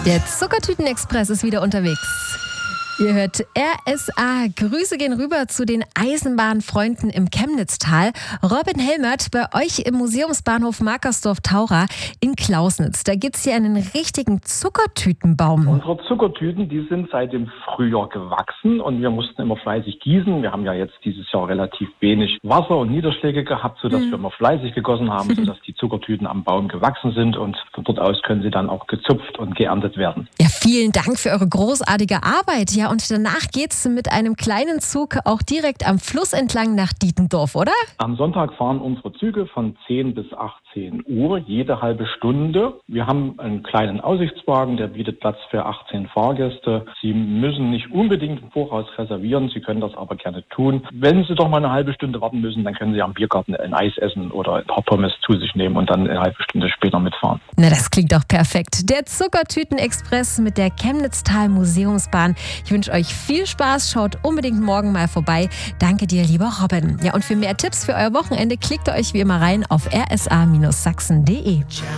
Der Zuckertüten-Express ist wieder unterwegs. Ihr hört RSA. Grüße gehen rüber zu den Eisenbahnfreunden im Chemnitztal. Robin Helmert bei euch im Museumsbahnhof Markersdorf-Taura in Klausnitz. Da gibt es hier einen richtigen Zuckertütenbaum. Unsere Zuckertüten, die sind seit dem Frühjahr gewachsen und wir mussten immer fleißig gießen. Wir haben ja jetzt dieses Jahr relativ wenig Wasser und Niederschläge gehabt, sodass wir immer fleißig gegossen haben, sodass die Zuckertüten am Baum gewachsen sind und von dort aus können sie dann auch gezupft und geerntet werden. Ja, vielen Dank für eure großartige Arbeit. Ja, und danach geht's mit einem kleinen Zug auch direkt am Fluss entlang nach Dietendorf, oder? Am Sonntag fahren unsere Züge von 10 bis 18 Uhr, jede halbe Stunde. Wir haben einen kleinen Aussichtswagen, der bietet Platz für 18 Fahrgäste. Sie müssen nicht unbedingt im Voraus reservieren, Sie können das aber gerne tun. Wenn Sie doch mal eine halbe Stunde warten müssen, dann können Sie am Biergarten ein Eis essen oder ein paar Pommes zu sich nehmen und dann eine halbe Stunde später mitfahren. Na, das klingt doch perfekt. Der Zuckertüten-Express mit der Chemnitztal Museumsbahn. Ich wünsche euch viel Spaß, schaut unbedingt morgen mal vorbei. Danke dir, lieber Robin. Ja, und für mehr Tipps für euer Wochenende klickt ihr euch wie immer rein auf rsa-sachsen.de.